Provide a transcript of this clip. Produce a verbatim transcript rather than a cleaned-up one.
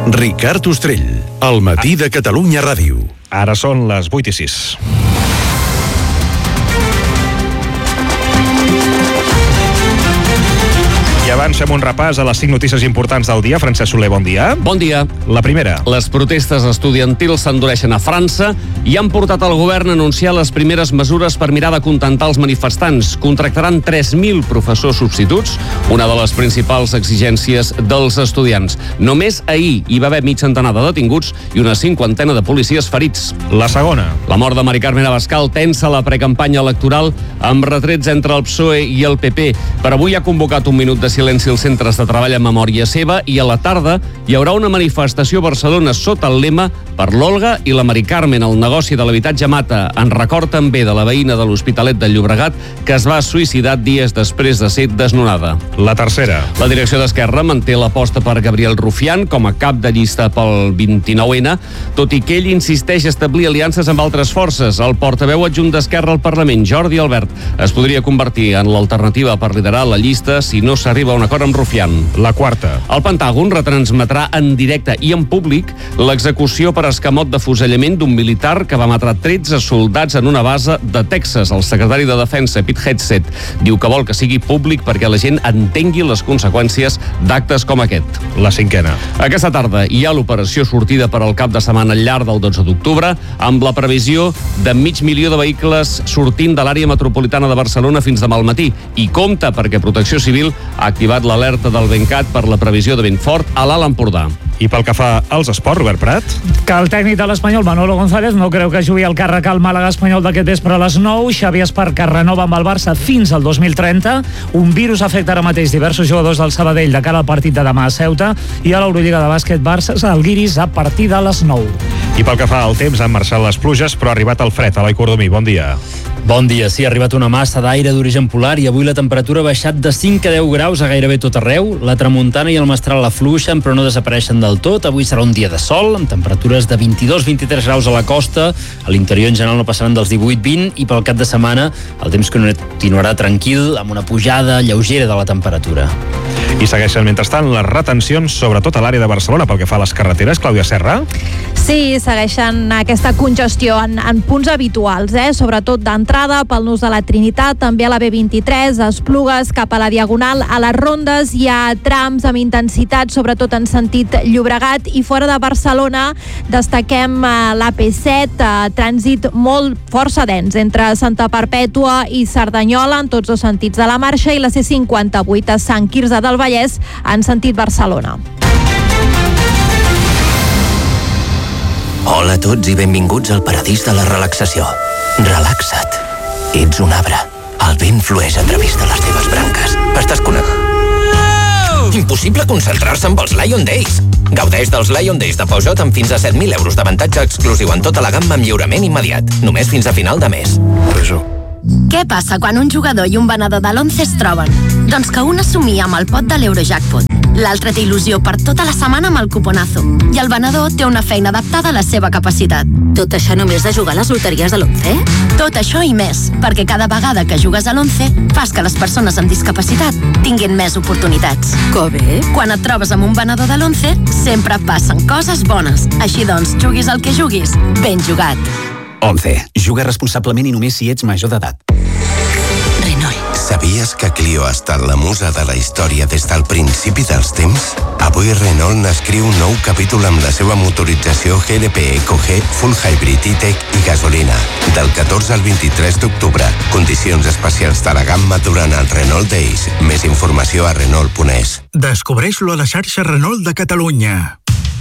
Ricard Ostrell, al matí de Catalunya Ràdio. Ara són les vuit i sis. I abans fem un repàs a les cinc notícies importants del dia. Francesc Soler, bon dia. Bon dia. La primera. Les protestes estudiantils s'endureixen a França i han portat el govern a anunciar les primeres mesures per mirar de contentar els manifestants. Contractaran tres mil professors substituts, una de les principals exigències dels estudiants. Només ahir hi va haver mig centenar de detinguts i una cinquantena de policies ferits. La segona. La mort de Mari Carmen Abascal tensa la precampanya electoral amb retrets entre el P S O E i el P P. Per avui ha convocat un minut de silenci als centres de treball en memòria seva i a la tarda hi haurà una manifestació a Barcelona sota el lema Per l'Olga i la Mari Carmen, el negoci de l'habitatge mata. En record també de la veïna de l'Hospitalet de Llobregat que es va suïcidar dies després de ser desnonada. La tercera. La direcció d'Esquerra manté l'aposta per Gabriel Rufián com a cap de llista pel vint-i-nou ene, tot i que ell insisteix a establir aliances amb altres forces. El portaveu adjunt d'Esquerra al Parlament, Jordi Albert, es podria convertir en l'alternativa per liderar la llista si no s'arriba a un acord amb Rufián. La quarta. El Pentàgon retransmetrà en directe i en públic l'execució per escamot de fusellament d'un militar que va matar tretze soldats en una base de Texas. El secretari de Defensa, Pete Hegseth, diu que vol que sigui públic perquè la gent entengui les conseqüències d'actes com aquest. La cinquena. Aquesta tarda hi ha l'operació sortida per al cap de setmana llarg del dotze d'octubre, amb la previsió de mig milió de vehicles sortint de l'àrea metropolitana de Barcelona fins demà al matí. I compta perquè Protecció Civil ha activat l'alerta del Bencat per la previsió de vent fort a l'Alt Empordà. I pel que fa als esports, Robert Prat? Que el tècnic de l'Espanyol, Manolo González, no creu que jugui al càrrec al Màlaga espanyol d'aquest vespre a les nou. Xavi Esparca renova amb el Barça fins al dos mil trenta. Un virus afecta ara mateix diversos jugadors del Sabadell de cara al partit de demà a Ceuta. I a l'Eurolliga de bàsquet, Barça Žalgiris a partir de les nou. I pel que fa al temps, han marxat les pluges, però ha arribat el fred. Eloi Cordomí, bon dia. Bon dia, sí, ha arribat una massa d'aire d'origen polar i avui la temperatura ha baixat de cinc a deu graus a gairebé tot arreu. La tramuntana i el mestral afluixen, però no desapareixen del tot. Avui serà un dia de sol, amb temperatures de vint-i-dos a vint-i-tres graus a la costa. A l'interior en general no passaran dels divuit a vint i pel cap de setmana el temps continuarà tranquil amb una pujada lleugera de la temperatura. I segueixen, mentrestant, les retencions, sobretot a l'àrea de Barcelona, pel que fa a les carreteres. Clàudia Serra? Sí, segueixen aquesta congestió en, en punts habituals, eh? Sobretot d'entrada pel nus de la Trinitat, també a la be vint-i-tres, a Esplugues, cap a la Diagonal, a les rondes hi ha trams amb intensitat, sobretot en sentit Llobregat, i fora de Barcelona destaquem l'A P set, eh, trànsit molt força dens entre Santa Perpètua i Cerdanyola en tots dos sentits de la marxa, i la C cinquanta-vuit a Sant Quirze del Vallès en sentit Barcelona. Hola a tots i benvinguts al paradís de la relaxació. Relaxa't. Ets un arbre. El vent flueix a través de les teves branques. Estàs connectat. Impossible concentrar-se amb els Lion Days. Gaudeix dels Lion Days de Peugeot amb fins a set mil euros d'avantatge exclusiu en tota la gamma amb lliurament immediat. Només fins a final de mes. Peugeot. Què passa quan un jugador i un venedor de l'Once es troben? Doncs que un assumia amb el pot de l'Eurojackpot. L'altre té il·lusió per tota la setmana amb el cuponazo. I el venedor té una feina adaptada a la seva capacitat. Tot això només de jugar a les loteries de l'Once? Tot això i més, perquè cada vegada que jugues a l'Once fas que les persones amb discapacitat tinguin més oportunitats. Que bé! Quan et trobes amb un venedor de l'Once, sempre passen coses bones. Així doncs, juguis el que juguis, ben jugat. Once. Juga responsablement i només si ets major d'edat. Renault. Sabies que Clio ha estat la musa de la història des del principi dels temps? Avui Renault n'escriu un nou capítol amb la seva motorització G L P Eco G, Full Hybrid E-Tech i gasolina. Del catorze al vint-i-tres d'octubre. Condicions especials de la gamma durant el Renault Days. Més informació a Renault punt es. Descobreix-lo a la xarxa Renault de Catalunya.